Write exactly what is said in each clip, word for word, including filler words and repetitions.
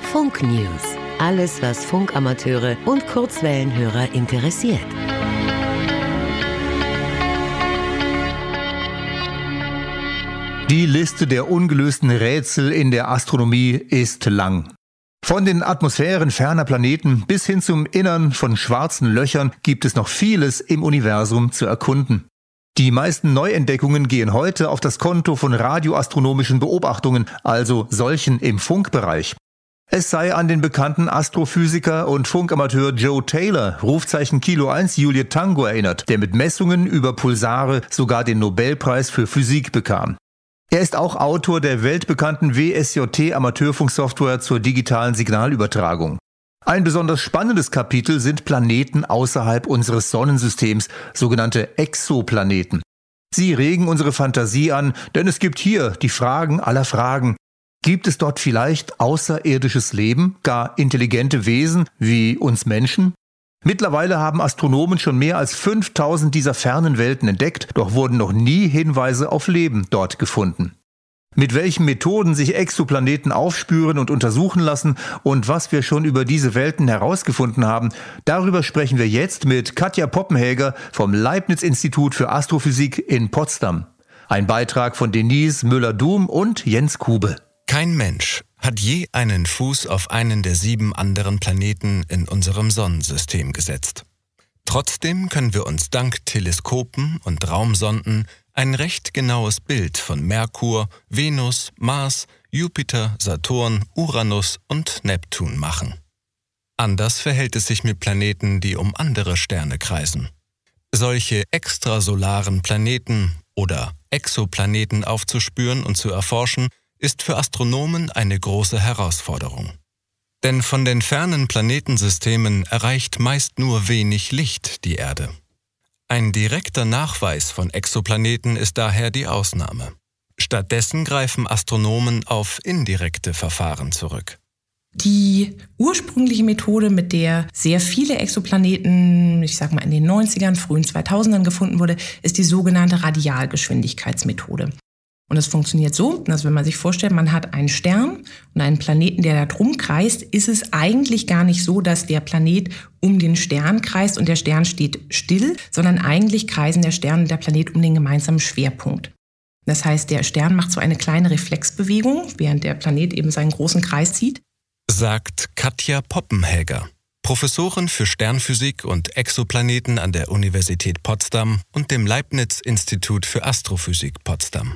Funk News. Alles, was Funkamateure und Kurzwellenhörer interessiert. Die Liste der ungelösten Rätsel in der Astronomie ist lang. Von den Atmosphären ferner Planeten bis hin zum Innern von schwarzen Löchern gibt es noch vieles im Universum zu erkunden. Die meisten Neuentdeckungen gehen heute auf das Konto von radioastronomischen Beobachtungen, also solchen im Funkbereich. Es sei an den bekannten Astrophysiker und Funkamateur Joe Taylor, Rufzeichen Kilo eins Juliet Tango, erinnert, der mit Messungen über Pulsare sogar den Nobelpreis für Physik bekam. Er ist auch Autor der weltbekannten W S J T-Amateurfunksoftware zur digitalen Signalübertragung. Ein besonders spannendes Kapitel sind Planeten außerhalb unseres Sonnensystems, sogenannte Exoplaneten. Sie regen unsere Fantasie an, denn es gibt hier die Fragen aller Fragen. Gibt es dort vielleicht außerirdisches Leben, gar intelligente Wesen wie uns Menschen? Mittlerweile haben Astronomen schon mehr als fünftausend dieser fernen Welten entdeckt, doch wurden noch nie Hinweise auf Leben dort gefunden. Mit welchen Methoden sich Exoplaneten aufspüren und untersuchen lassen und was wir schon über diese Welten herausgefunden haben, darüber sprechen wir jetzt mit Katja Poppenhäger vom Leibniz-Institut für Astrophysik in Potsdam. Ein Beitrag von Denise Müller-Dum und Jens Kube. Kein Mensch hat je einen Fuß auf einen der sieben anderen Planeten in unserem Sonnensystem gesetzt. Trotzdem können wir uns dank Teleskopen und Raumsonden ein recht genaues Bild von Merkur, Venus, Mars, Jupiter, Saturn, Uranus und Neptun machen. Anders verhält es sich mit Planeten, die um andere Sterne kreisen. Solche extrasolaren Planeten oder Exoplaneten aufzuspüren und zu erforschen, ist für Astronomen eine große Herausforderung. Denn von den fernen Planetensystemen erreicht meist nur wenig Licht die Erde. Ein direkter Nachweis von Exoplaneten ist daher die Ausnahme. Stattdessen greifen Astronomen auf indirekte Verfahren zurück. Die ursprüngliche Methode, mit der sehr viele Exoplaneten, ich sag mal in den neunzigern, frühen zweitausendern gefunden wurde, ist die sogenannte Radialgeschwindigkeitsmethode. Und es funktioniert so, dass wenn man sich vorstellt, man hat einen Stern und einen Planeten, der da drum kreist, ist es eigentlich gar nicht so, dass der Planet um den Stern kreist und der Stern steht still, sondern eigentlich kreisen der Stern und der Planet um den gemeinsamen Schwerpunkt. Das heißt, der Stern macht so eine kleine Reflexbewegung, während der Planet eben seinen großen Kreis zieht. Sagt Katja Poppenhäger, Professorin für Sternphysik und Exoplaneten an der Universität Potsdam und dem Leibniz-Institut für Astrophysik Potsdam.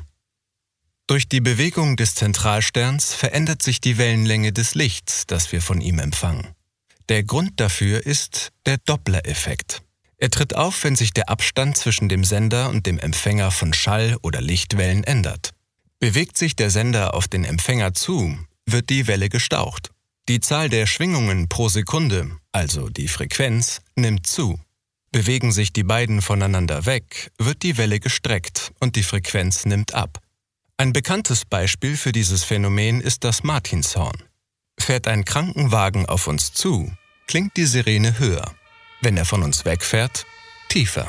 Durch die Bewegung des Zentralsterns verändert sich die Wellenlänge des Lichts, das wir von ihm empfangen. Der Grund dafür ist der Doppler-Effekt. Er tritt auf, wenn sich der Abstand zwischen dem Sender und dem Empfänger von Schall- oder Lichtwellen ändert. Bewegt sich der Sender auf den Empfänger zu, wird die Welle gestaucht. Die Zahl der Schwingungen pro Sekunde, also die Frequenz, nimmt zu. Bewegen sich die beiden voneinander weg, wird die Welle gestreckt und die Frequenz nimmt ab. Ein bekanntes Beispiel für dieses Phänomen ist das Martinshorn. Fährt ein Krankenwagen auf uns zu, klingt die Sirene höher. Wenn er von uns wegfährt, tiefer.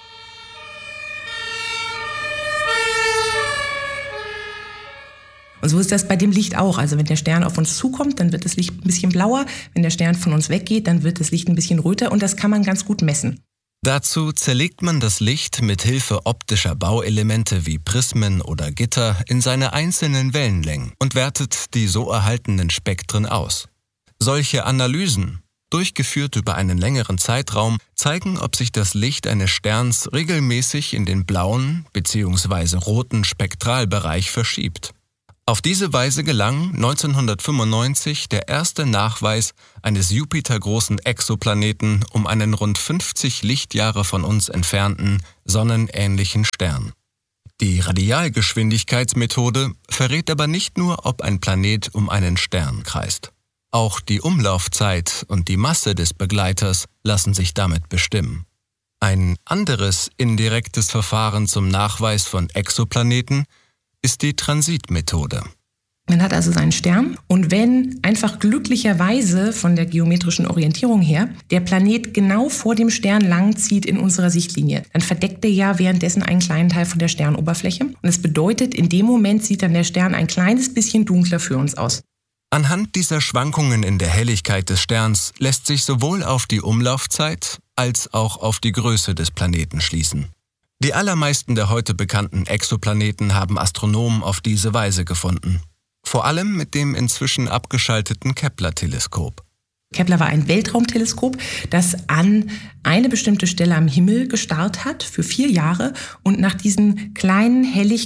Und so ist das bei dem Licht auch. Also wenn der Stern auf uns zukommt, dann wird das Licht ein bisschen blauer. Wenn der Stern von uns weggeht, dann wird das Licht ein bisschen röter und das kann man ganz gut messen. Dazu zerlegt man das Licht mit Hilfe optischer Bauelemente wie Prismen oder Gitter in seine einzelnen Wellenlängen und wertet die so erhaltenen Spektren aus. Solche Analysen, durchgeführt über einen längeren Zeitraum, zeigen, ob sich das Licht eines Sterns regelmäßig in den blauen bzw. roten Spektralbereich verschiebt. Auf diese Weise gelang neunzehnhundertfünfundneunzig der erste Nachweis eines Jupiter-großen Exoplaneten um einen rund fünfzig Lichtjahre von uns entfernten, sonnenähnlichen Stern. Die Radialgeschwindigkeitsmethode verrät aber nicht nur, ob ein Planet um einen Stern kreist. Auch die Umlaufzeit und die Masse des Begleiters lassen sich damit bestimmen. Ein anderes indirektes Verfahren zum Nachweis von Exoplaneten ist die Transitmethode. Man hat also seinen Stern und wenn einfach glücklicherweise von der geometrischen Orientierung her der Planet genau vor dem Stern langzieht in unserer Sichtlinie, dann verdeckt er ja währenddessen einen kleinen Teil von der Sternoberfläche. Und das bedeutet, in dem Moment sieht dann der Stern ein kleines bisschen dunkler für uns aus. Anhand dieser Schwankungen in der Helligkeit des Sterns lässt sich sowohl auf die Umlaufzeit als auch auf die Größe des Planeten schließen. Die allermeisten der heute bekannten Exoplaneten haben Astronomen auf diese Weise gefunden. Vor allem mit dem inzwischen abgeschalteten Kepler-Teleskop. Kepler war ein Weltraumteleskop, das an eine bestimmte Stelle am Himmel gestarrt hat für vier Jahre und nach diesen kleinen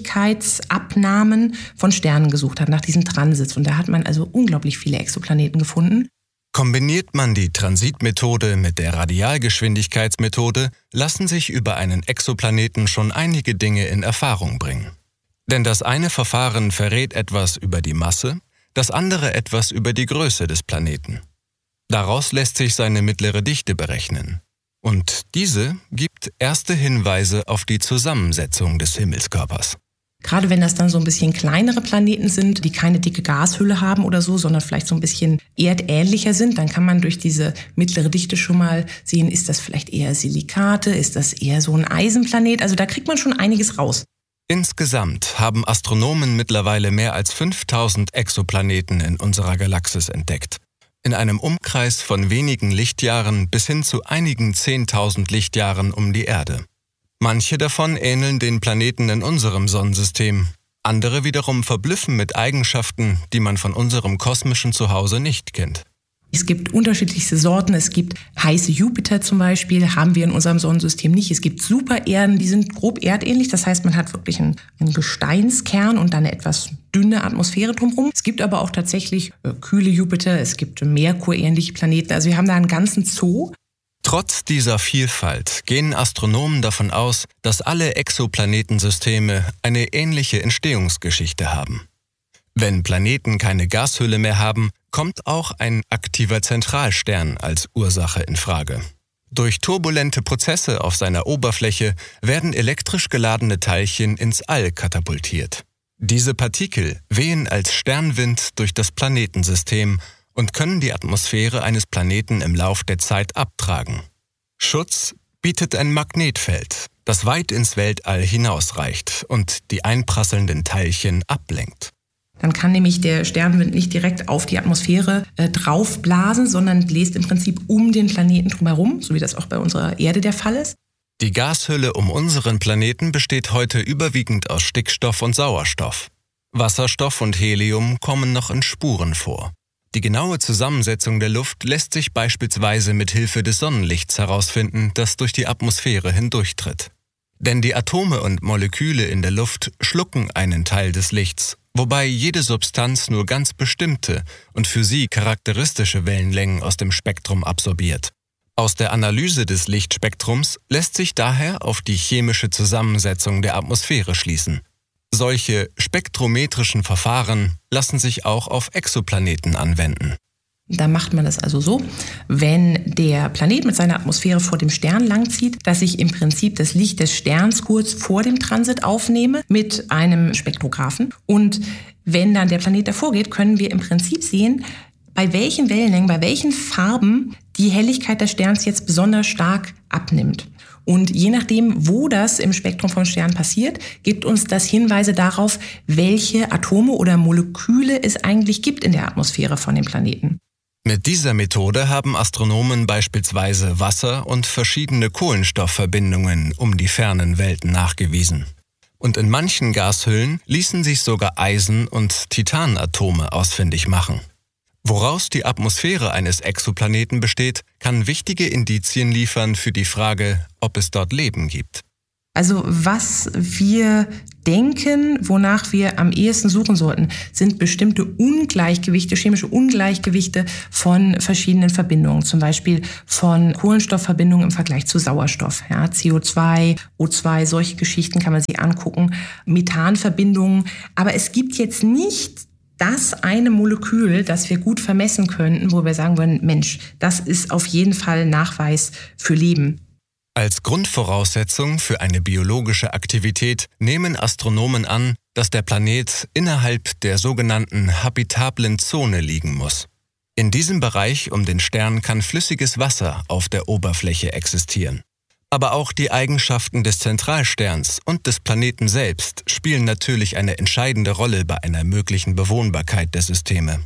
Helligkeitsabnahmen von Sternen gesucht hat, nach diesen Transits. Und da hat man also unglaublich viele Exoplaneten gefunden. Kombiniert man die Transitmethode mit der Radialgeschwindigkeitsmethode, lassen sich über einen Exoplaneten schon einige Dinge in Erfahrung bringen. Denn das eine Verfahren verrät etwas über die Masse, das andere etwas über die Größe des Planeten. Daraus lässt sich seine mittlere Dichte berechnen. Und diese gibt erste Hinweise auf die Zusammensetzung des Himmelskörpers. Gerade wenn das dann so ein bisschen kleinere Planeten sind, die keine dicke Gashülle haben oder so, sondern vielleicht so ein bisschen erdähnlicher sind, dann kann man durch diese mittlere Dichte schon mal sehen, ist das vielleicht eher Silikate, ist das eher so ein Eisenplanet? Also da kriegt man schon einiges raus. Insgesamt haben Astronomen mittlerweile mehr als fünftausend Exoplaneten in unserer Galaxis entdeckt. In einem Umkreis von wenigen Lichtjahren bis hin zu einigen zehntausend Lichtjahren um die Erde. Manche davon ähneln den Planeten in unserem Sonnensystem, andere wiederum verblüffen mit Eigenschaften, die man von unserem kosmischen Zuhause nicht kennt. Es gibt unterschiedlichste Sorten. Es gibt heiße Jupiter zum Beispiel, haben wir in unserem Sonnensystem nicht. Es gibt Supererden, die sind grob erdähnlich. Das heißt, man hat wirklich einen, einen Gesteinskern und dann eine etwas dünne Atmosphäre drumherum. Es gibt aber auch tatsächlich äh, kühle Jupiter, es gibt Merkur-ähnliche Planeten. Also wir haben da einen ganzen Zoo. Trotz dieser Vielfalt gehen Astronomen davon aus, dass alle Exoplanetensysteme eine ähnliche Entstehungsgeschichte haben. Wenn Planeten keine Gashülle mehr haben, kommt auch ein aktiver Zentralstern als Ursache in Frage. Durch turbulente Prozesse auf seiner Oberfläche werden elektrisch geladene Teilchen ins All katapultiert. Diese Partikel wehen als Sternwind durch das Planetensystem und können die Atmosphäre eines Planeten im Lauf der Zeit abtragen. Schutz bietet ein Magnetfeld, das weit ins Weltall hinausreicht und die einprasselnden Teilchen ablenkt. Dann kann nämlich der Sternwind nicht direkt auf die Atmosphäre äh, draufblasen, sondern bläst im Prinzip um den Planeten drumherum, so wie das auch bei unserer Erde der Fall ist. Die Gashülle um unseren Planeten besteht heute überwiegend aus Stickstoff und Sauerstoff. Wasserstoff und Helium kommen noch in Spuren vor. Die genaue Zusammensetzung der Luft lässt sich beispielsweise mit Hilfe des Sonnenlichts herausfinden, das durch die Atmosphäre hindurchtritt. Denn die Atome und Moleküle in der Luft schlucken einen Teil des Lichts, wobei jede Substanz nur ganz bestimmte und für sie charakteristische Wellenlängen aus dem Spektrum absorbiert. Aus der Analyse des Lichtspektrums lässt sich daher auf die chemische Zusammensetzung der Atmosphäre schließen. Solche spektrometrischen Verfahren lassen sich auch auf Exoplaneten anwenden. Da macht man das also so, wenn der Planet mit seiner Atmosphäre vor dem Stern langzieht, dass ich im Prinzip das Licht des Sterns kurz vor dem Transit aufnehme mit einem Spektrographen. Und wenn dann der Planet davor geht, können wir im Prinzip sehen, bei welchen Wellenlängen, bei welchen Farben die Helligkeit des Sterns jetzt besonders stark abnimmt. Und je nachdem, wo das im Spektrum vom Stern passiert, gibt uns das Hinweise darauf, welche Atome oder Moleküle es eigentlich gibt in der Atmosphäre von dem Planeten. Mit dieser Methode haben Astronomen beispielsweise Wasser und verschiedene Kohlenstoffverbindungen um die fernen Welten nachgewiesen. Und in manchen Gashüllen ließen sich sogar Eisen- und Titanatome ausfindig machen. Woraus die Atmosphäre eines Exoplaneten besteht, kann wichtige Indizien liefern für die Frage, ob es dort Leben gibt. Also was wir denken, wonach wir am ehesten suchen sollten, sind bestimmte Ungleichgewichte, chemische Ungleichgewichte von verschiedenen Verbindungen. Zum Beispiel von Kohlenstoffverbindungen im Vergleich zu Sauerstoff. Ja, C O zwei, O zwei, solche Geschichten kann man sich angucken. Methanverbindungen. Aber es gibt jetzt nicht das eine Molekül, das wir gut vermessen könnten, wo wir sagen würden, Mensch, das ist auf jeden Fall Nachweis für Leben. Als Grundvoraussetzung für eine biologische Aktivität nehmen Astronomen an, dass der Planet innerhalb der sogenannten habitablen Zone liegen muss. In diesem Bereich um den Stern kann flüssiges Wasser auf der Oberfläche existieren. Aber auch die Eigenschaften des Zentralsterns und des Planeten selbst spielen natürlich eine entscheidende Rolle bei einer möglichen Bewohnbarkeit der Systeme.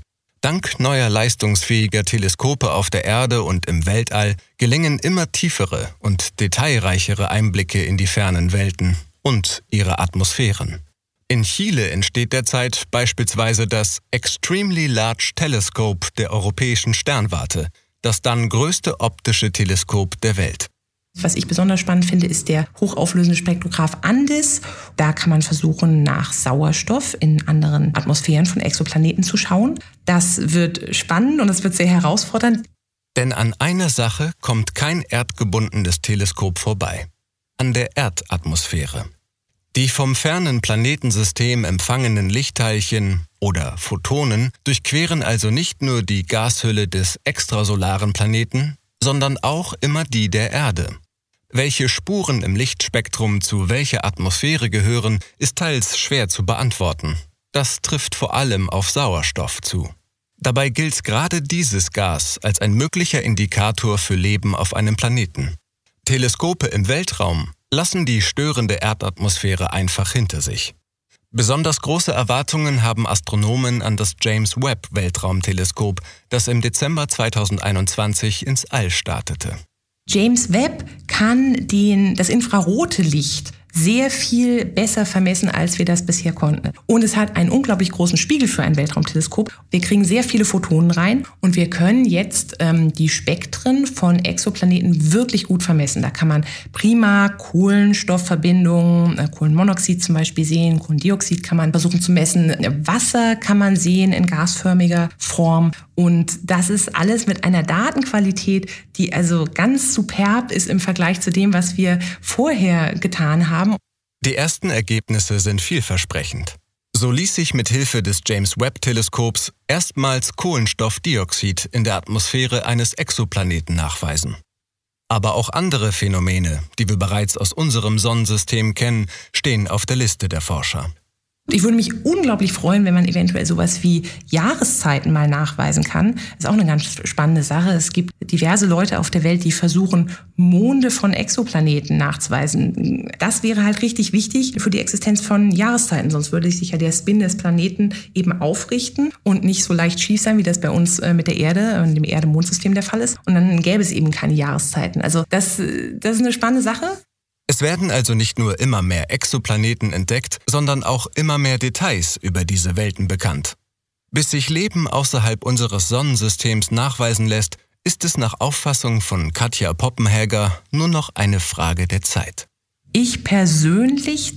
Dank neuer leistungsfähiger Teleskope auf der Erde und im Weltall gelingen immer tiefere und detailreichere Einblicke in die fernen Welten und ihre Atmosphären. In Chile entsteht derzeit beispielsweise das Extremely Large Telescope der Europäischen Sternwarte, das dann größte optische Teleskop der Welt. Was ich besonders spannend finde, ist der hochauflösende Spektrograph Andes. Da kann man versuchen, nach Sauerstoff in anderen Atmosphären von Exoplaneten zu schauen. Das wird spannend und es wird sehr herausfordernd. Denn an einer Sache kommt kein erdgebundenes Teleskop vorbei: an der Erdatmosphäre. Die vom fernen Planetensystem empfangenen Lichtteilchen oder Photonen durchqueren also nicht nur die Gashülle des extrasolaren Planeten, sondern auch immer die der Erde. Welche Spuren im Lichtspektrum zu welcher Atmosphäre gehören, ist teils schwer zu beantworten. Das trifft vor allem auf Sauerstoff zu. Dabei gilt gerade dieses Gas als ein möglicher Indikator für Leben auf einem Planeten. Teleskope im Weltraum lassen die störende Erdatmosphäre einfach hinter sich. Besonders große Erwartungen haben Astronomen an das James Webb Weltraumteleskop, das im Dezember zweitausendeinundzwanzig ins All startete. James Webb kann den, das infrarote Licht sehr viel besser vermessen, als wir das bisher konnten. Und es hat einen unglaublich großen Spiegel für ein Weltraumteleskop. Wir kriegen sehr viele Photonen rein und wir können jetzt ähm, die Spektren von Exoplaneten wirklich gut vermessen. Da kann man prima Kohlenstoffverbindungen, äh, Kohlenmonoxid zum Beispiel sehen, Kohlendioxid kann man versuchen zu messen, Wasser kann man sehen in gasförmiger Form. Und das ist alles mit einer Datenqualität, die also ganz superb ist im Vergleich zu dem, was wir vorher getan haben. Die ersten Ergebnisse sind vielversprechend. So ließ sich mit Hilfe des James Webb-Teleskops erstmals Kohlenstoffdioxid in der Atmosphäre eines Exoplaneten nachweisen. Aber auch andere Phänomene, die wir bereits aus unserem Sonnensystem kennen, stehen auf der Liste der Forscher. Ich würde mich unglaublich freuen, wenn man eventuell sowas wie Jahreszeiten mal nachweisen kann. Das ist auch eine ganz spannende Sache. Es gibt diverse Leute auf der Welt, die versuchen, Monde von Exoplaneten nachzuweisen. Das wäre halt richtig wichtig für die Existenz von Jahreszeiten. Sonst würde sich ja der Spin des Planeten eben aufrichten und nicht so leicht schief sein, wie das bei uns mit der Erde und dem Erde-Mond-System der Fall ist. Und dann gäbe es eben keine Jahreszeiten. Also das, das ist eine spannende Sache. Es werden also nicht nur immer mehr Exoplaneten entdeckt, sondern auch immer mehr Details über diese Welten bekannt. Bis sich Leben außerhalb unseres Sonnensystems nachweisen lässt, ist es nach Auffassung von Katja Poppenhäger nur noch eine Frage der Zeit. Ich persönlich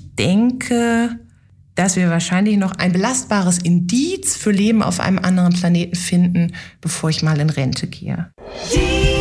denke, dass wir wahrscheinlich noch ein belastbares Indiz für Leben auf einem anderen Planeten finden, bevor ich mal in Rente gehe.